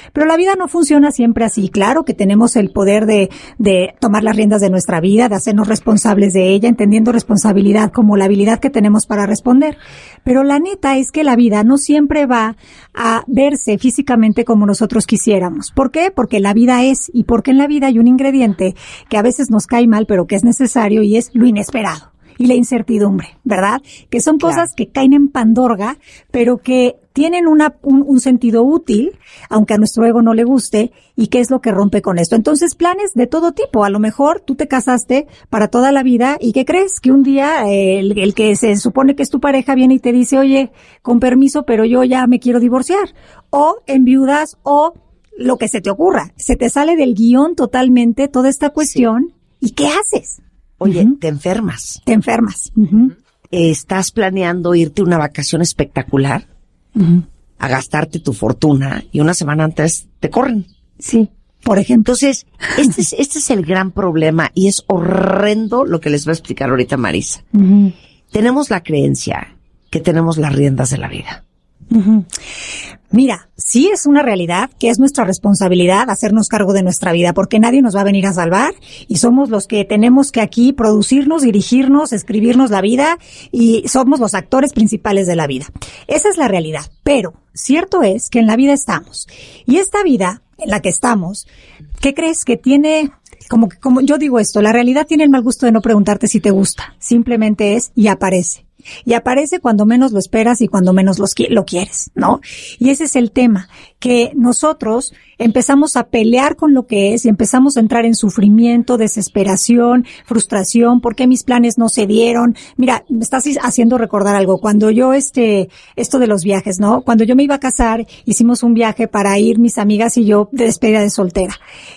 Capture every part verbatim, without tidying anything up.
Pero la vida no funciona siempre así. Claro que tenemos el poder de, de tomar las riendas de nuestra vida, de hacernos responsables de ella, entendiendo responsabilidad como la habilidad que tenemos para responder. Pero la neta es que la vida no siempre va a verse físicamente como nosotros quisiéramos. ¿Por qué? Porque la vida es, y porque en la vida hay un ingrediente que a veces nos cae mal, pero que es necesario, y es lo inesperado y la incertidumbre, ¿verdad? Que son cosas claro. que caen en pandorga, pero que tienen una, un, un sentido útil, aunque a nuestro ego no le guste, y qué es lo que rompe con esto. Entonces, planes de todo tipo. A lo mejor tú te casaste para toda la vida, y ¿qué crees? Que un día eh, el, el que se supone que es tu pareja viene y te dice, oye, con permiso, pero yo ya me quiero divorciar. O enviudas, o lo que se te ocurra. Se te sale del guión totalmente toda esta cuestión, sí. ¿Y qué haces? Oye, uh-huh. te enfermas. Te enfermas. Uh-huh. ¿Estás planeando irte a una vacación espectacular? Uh-huh. A gastarte tu fortuna y una semana antes te corren. Sí, por ejemplo. Entonces, este es, este es el gran problema y es horrendo lo que les va a explicar ahorita Marisa. Uh-huh. Tenemos la creencia que tenemos las riendas de la vida. Uh-huh. Mira, sí es una realidad que es nuestra responsabilidad hacernos cargo de nuestra vida, porque nadie nos va a venir a salvar y somos los que tenemos que aquí producirnos, dirigirnos, escribirnos la vida y somos los actores principales de la vida. Esa es la realidad, pero cierto es que en la vida estamos y esta vida en la que estamos, ¿qué crees que tiene? Como que, como yo digo esto, la realidad tiene el mal gusto de no preguntarte si te gusta, simplemente es y aparece. Y aparece cuando menos lo esperas y cuando menos los, lo quieres, ¿no? Y ese es el tema, que nosotros empezamos a pelear con lo que es y empezamos a entrar en sufrimiento, desesperación, frustración, ¿por qué mis planes no se dieron? Mira, me estás haciendo recordar algo. Cuando yo, este, esto de los viajes, ¿no? Cuando yo me iba a casar, hicimos un viaje para ir mis amigas y yo de despedida de soltera.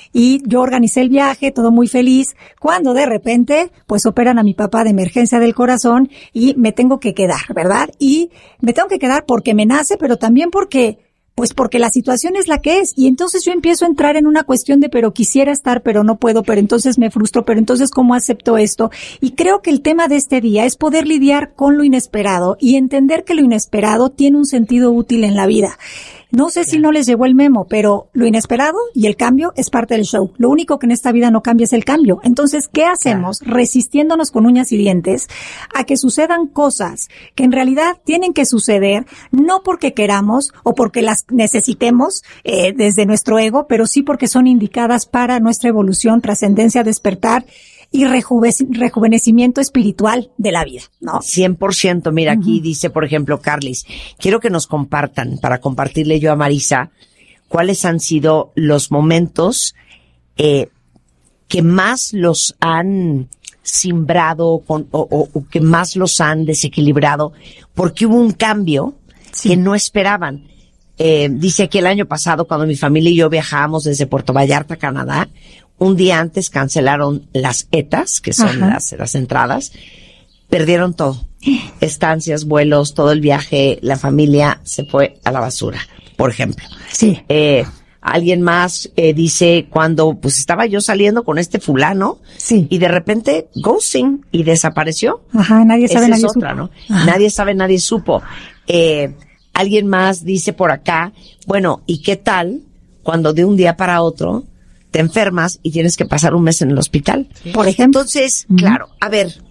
Y yo organicé el viaje, todo muy feliz, cuando de repente, pues operan a mi papá de emergencia del corazón y me tengo que quedar, ¿verdad? Y me tengo que quedar porque me nace, pero también porque, pues porque la situación es la que es. Y entonces yo empiezo a entrar en una cuestión de, pero quisiera estar, pero no puedo, pero entonces me frustro, pero entonces ¿cómo acepto esto? Y creo que el tema de este día es poder lidiar con lo inesperado y entender que lo inesperado tiene un sentido útil en la vida. No sé si no les llegó el memo, pero lo inesperado y el cambio es parte del show. Lo único que en esta vida no cambia es el cambio. Entonces, ¿qué hacemos? Claro. Resistiéndonos con uñas y dientes a que sucedan cosas que en realidad tienen que suceder, no porque queramos o porque las necesitemos eh, desde nuestro ego, pero sí porque son indicadas para nuestra evolución, trascendencia, despertar y rejuve- rejuvenecimiento espiritual de la vida, ¿no? cien por ciento. Mira, aquí uh-huh. dice, por ejemplo, Carlis, quiero que nos compartan, para compartirle yo a Marisa, cuáles han sido los momentos eh, que más los han simbrado con, o, o, o que más los han desequilibrado, porque hubo un cambio sí. que no esperaban. Eh, dice aquí el año pasado, cuando mi familia y yo viajábamos desde Puerto Vallarta, Canadá, un día antes cancelaron las E T As, que son las, las entradas, perdieron todo. Estancias, vuelos, todo el viaje, la familia se fue a la basura, por ejemplo. Sí. Eh, alguien más eh, dice, cuando pues estaba yo saliendo con este fulano, sí. y de repente ghosting, y desapareció. Ajá, nadie sabe, Esa nadie es otra, supo. ¿no? Ajá. Nadie sabe, nadie supo. Eh, alguien más dice por acá, bueno, ¿y qué tal cuando de un día para otro te enfermas y tienes que pasar un mes en el hospital? Sí. Por ejemplo. Entonces, uh-huh. claro, a ver,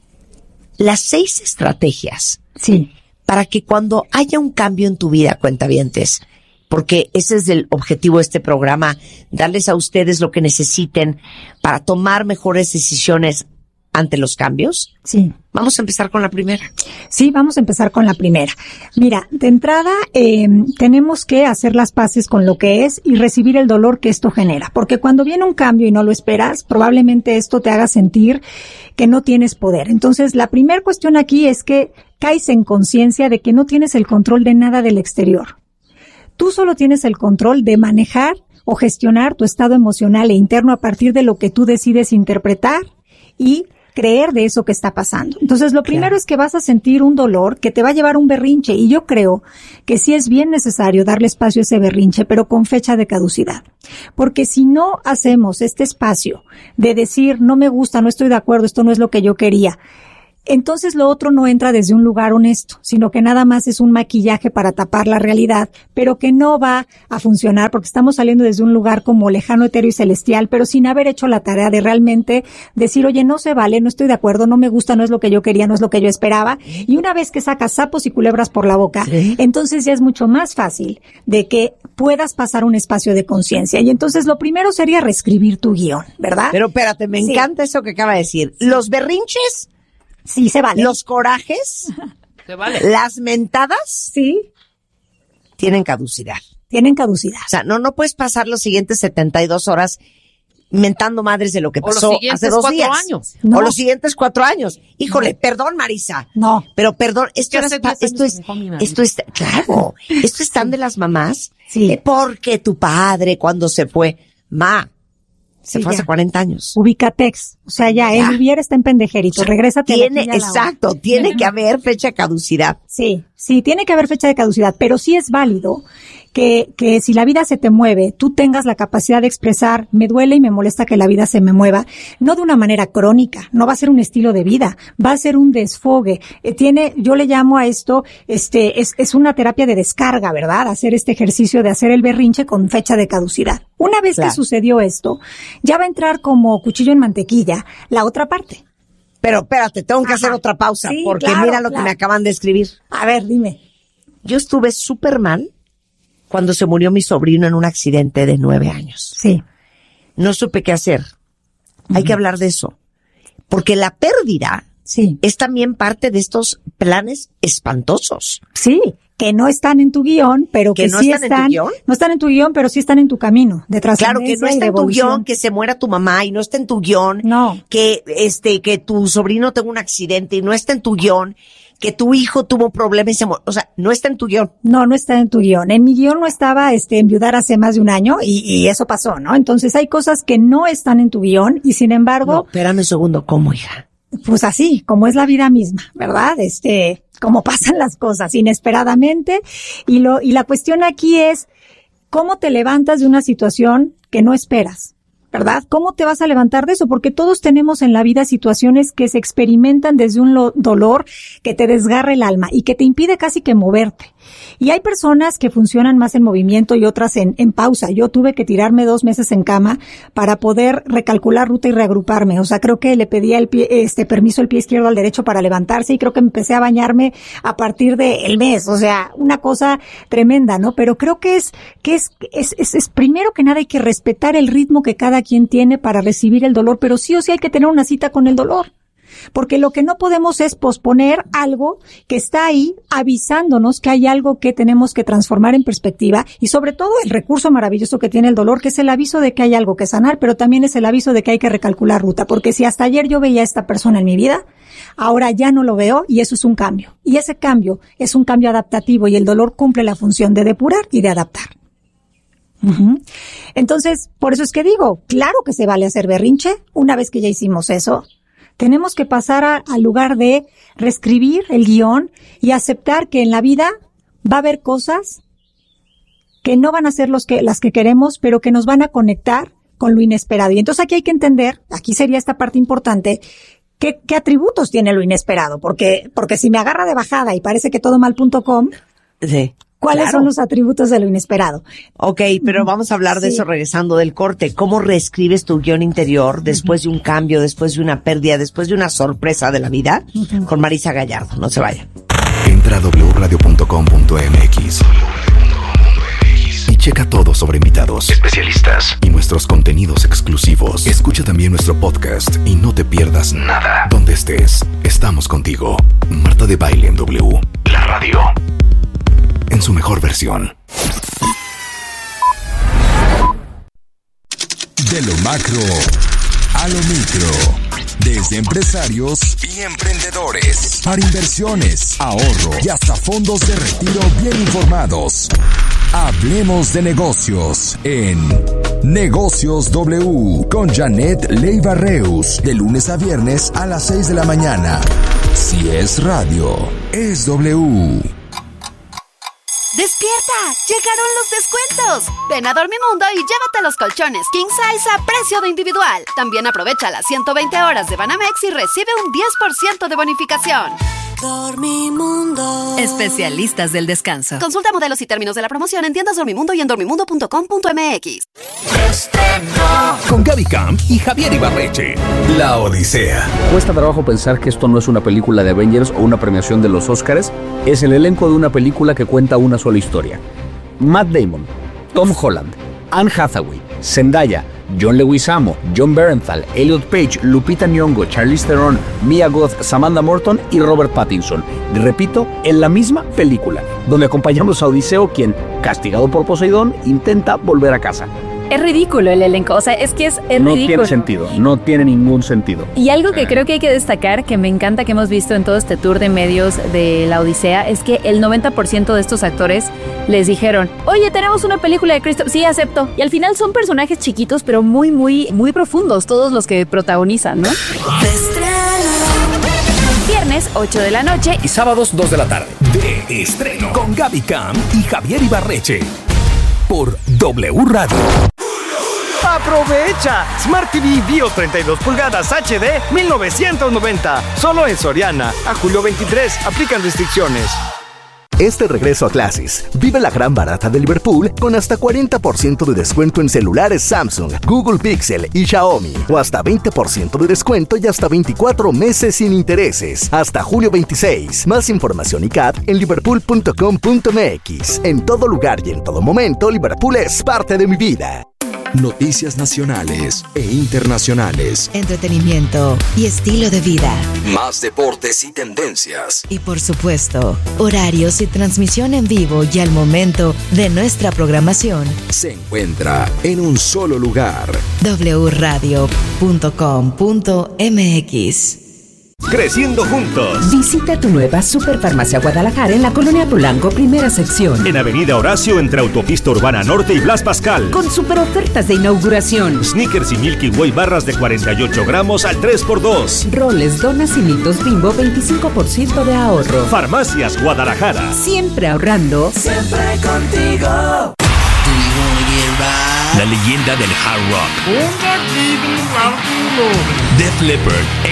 las seis estrategias sí. para que cuando haya un cambio en tu vida, cuentavientes, porque ese es el objetivo de este programa, darles a ustedes lo que necesiten para tomar mejores decisiones ante los cambios. Sí. Vamos a empezar con la primera. Sí, vamos a empezar con la primera. Mira, de entrada, eh, tenemos que hacer las paces con lo que es y recibir el dolor que esto genera. Porque cuando viene un cambio y no lo esperas, probablemente esto te haga sentir que no tienes poder. Entonces, la primera cuestión aquí es que caes en conciencia de que no tienes el control de nada del exterior. Tú solo tienes el control de manejar o gestionar tu estado emocional e interno a partir de lo que tú decides interpretar y creer de eso que está pasando. Entonces, lo primero claro. es que vas a sentir un dolor que te va a llevar a un berrinche, y yo creo que sí es bien necesario darle espacio a ese berrinche, pero con fecha de caducidad. Porque si no hacemos este espacio de decir, no me gusta, no estoy de acuerdo, esto no es lo que yo quería, entonces lo otro no entra desde un lugar honesto, sino que nada más es un maquillaje para tapar la realidad, pero que no va a funcionar porque estamos saliendo desde un lugar como lejano, etéreo y celestial, pero sin haber hecho la tarea de realmente decir, oye, no se vale, no estoy de acuerdo, no me gusta, no es lo que yo quería, no es lo que yo esperaba. Y una vez que sacas sapos y culebras por la boca, ¿sí? Entonces ya es mucho más fácil de que puedas pasar un espacio de conciencia. Y entonces lo primero sería reescribir tu guión, ¿verdad? Pero espérate, me sí. encanta eso que acaba de decir. Los berrinches... Sí, se vale. Los corajes, se vale. Las mentadas, sí, tienen caducidad. Tienen caducidad. O sea, no, no puedes pasar los siguientes setenta y dos horas mentando madres de lo que pasó hace dos días. Años. No. O los siguientes cuatro años. Híjole, no. perdón, Marisa. No. Pero perdón, esto, era, esto, esto es, esto es, claro, esto es tan sí. de las mamás. Sí. Eh, porque tu padre cuando se fue, ma. Se sí, fue hace cuarenta años. Ubicatex. O sea, ya, ya. el hubiera está en pendejerito. O sea, regrésate. Tiene, exacto, tiene que haber fecha de caducidad. Sí, sí, tiene que haber fecha de caducidad, pero sí es válido que, que si la vida se te mueve, tú tengas la capacidad de expresar, me duele y me molesta que la vida se me mueva, no de una manera crónica, no va a ser un estilo de vida, va a ser un desfogue. Eh, tiene, yo le llamo a esto, este, es, es una terapia de descarga, ¿verdad? Hacer este ejercicio de hacer el berrinche con fecha de caducidad. Una vez claro. que sucedió esto, ya va a entrar como cuchillo en mantequilla la otra parte. Pero espérate, tengo que Ajá. hacer otra pausa, sí, porque claro, mira lo claro. que me acaban de escribir. A ver, dime. Yo estuve súper mal cuando se murió mi sobrino en un accidente de nueve años. Sí. No supe qué hacer. Uh-huh. Hay que hablar de eso. Porque la pérdida sí. es también parte de estos planes espantosos. Sí, que no están en tu guión, pero que, que no sí están, están en tu guión. No están en tu guión, pero sí están en tu camino de trascendencia. Claro, que no está en tu guión que se muera tu mamá y no está en tu guión no. que este que tu sobrino tenga un accidente y no está en tu guión que tu hijo tuvo problemas y se murió. O sea, no está en tu guión. No, no está en tu guión. En mi guión no estaba este enviudar hace más de un año y, y eso pasó, ¿no? Entonces hay cosas que no están en tu guión y sin embargo... No, espérame un segundo, ¿cómo, hija? Pues así, como es la vida misma, ¿verdad? Este, como pasan las cosas inesperadamente y lo, y la cuestión aquí es cómo te levantas de una situación que no esperas, ¿verdad? ¿Cómo te vas a levantar de eso? Porque todos tenemos en la vida situaciones que se experimentan desde un lo- dolor que te desgarra el alma y que te impide casi que moverte. Y hay personas que funcionan más en movimiento y otras en, en pausa. Yo tuve que tirarme dos meses en cama para poder recalcular ruta y reagruparme. O sea, creo que le pedía el pie, este permiso el pie izquierdo al derecho para levantarse y creo que empecé a bañarme a partir del mes. O sea, una cosa tremenda, ¿no? Pero creo que es, que es, es, es, es primero que nada hay que respetar el ritmo que cada quien tiene para recibir el dolor, pero sí o sí hay que tener una cita con el dolor. Porque lo que no podemos es posponer algo que está ahí avisándonos que hay algo que tenemos que transformar en perspectiva y sobre todo el recurso maravilloso que tiene el dolor, que es el aviso de que hay algo que sanar, pero también es el aviso de que hay que recalcular ruta. Porque si hasta ayer yo veía a esta persona en mi vida, ahora ya no lo veo y eso es un cambio. Y ese cambio es un cambio adaptativo y el dolor cumple la función de depurar y de adaptar. Uh-huh. Entonces, por eso es que digo, claro que se vale hacer berrinche. Una vez que ya hicimos eso, tenemos que pasar a, al lugar de reescribir el guión y aceptar que en la vida va a haber cosas que no van a ser los que, las que queremos, pero que nos van a conectar con lo inesperado. Y entonces aquí hay que entender, aquí sería esta parte importante, qué, qué atributos tiene lo inesperado, porque, porque si me agarra de bajada y parece que todo mal punto com, sí. ¿Cuáles claro. son los atributos de lo inesperado? Ok, pero vamos a hablar de sí. eso regresando del corte. ¿Cómo reescribes tu guión interior después uh-huh. de un cambio, después de una pérdida, después de una sorpresa de la vida? Uh-huh. Con Marisa Gallardo. No se vayan. Entra a doble u radio punto com punto m x y checa todo sobre invitados, especialistas y nuestros contenidos exclusivos. Escucha también nuestro podcast y no te pierdas nada. Donde estés, estamos contigo. Marta de Baile en W. La radio. En su mejor versión. De lo macro a lo micro. Desde empresarios y emprendedores. Para inversiones, ahorro y hasta fondos de retiro bien informados. Hablemos de negocios en Negocios W con Janet Leiva Reus. De lunes a viernes a las seis de la mañana. Si es radio, es W. ¡Despierta! ¡Llegaron los descuentos! Ven a Dormimundo y llévate los colchones King Size a precio de individual. También aprovecha las ciento veinte horas de Banamex y recibe un diez por ciento de bonificación. Dormimundo. Especialistas del descanso. Consulta modelos y términos de la promoción en tiendas Dormimundo y en dormimundo punto com punto m x. Con Gaby Camp y Javier Ibarreche. La Odisea. Cuesta trabajo pensar que esto no es una película de Avengers o una premiación de los Óscares. Es el elenco de una película que cuenta una sola historia. Matt Damon, Tom Holland, Anne Hathaway, Zendaya, John Leguizamo, John Bernthal, Elliot Page, Lupita Nyong'o, Charlize Theron, Mia Goth, Samantha Morton y Robert Pattinson. Y repito, en la misma película, donde acompañamos a Odiseo, quien, castigado por Poseidón, intenta volver a casa. Es ridículo el elenco, o sea, es que es, es no ridículo. No tiene sentido, no tiene ningún sentido. Y algo que creo que hay que destacar, que me encanta que hemos visto en todo este tour de medios de la Odisea, es que el noventa por ciento de estos actores les dijeron, oye, tenemos una película de Christopher, sí, acepto. Y al final son personajes chiquitos, pero muy, muy, muy profundos, todos los que protagonizan, ¿no? Viernes, ocho de la noche. Y sábados, dos de la tarde. De estreno. Con Gaby Camp y Javier Ibarreche. Por W Radio. ¡Aprovecha! Smart T V Bio treinta y dos pulgadas H D mil novecientos noventa. Solo en Soriana. A julio veintitrés. Aplican restricciones. Este regreso a clases, vive la gran barata de Liverpool con hasta cuarenta por ciento de descuento en celulares Samsung, Google Pixel y Xiaomi. O hasta veinte por ciento de descuento y hasta veinticuatro meses sin intereses. Hasta julio veintiséis. Más información y C A D en liverpool punto com punto m x. En todo lugar y en todo momento, Liverpool es parte de mi vida. Noticias nacionales e internacionales. Entretenimiento y estilo de vida. Más deportes y tendencias. Y por supuesto, horarios y transmisión en vivo y al momento de nuestra programación. Se encuentra en un solo lugar. doble u radio punto com punto m x. Creciendo juntos. Visita tu nueva Superfarmacia Guadalajara en la Colonia Polanco, primera sección. En Avenida Horacio, entre Autopista Urbana Norte y Blas Pascal. Con super ofertas de inauguración. Snickers y Milky Way barras de cuarenta y ocho gramos al tres por dos. Roles, donas y mitos Bimbo, veinticinco por ciento de ahorro. Farmacias Guadalajara. Siempre ahorrando. Siempre contigo. La leyenda del hard rock. Def Leppard,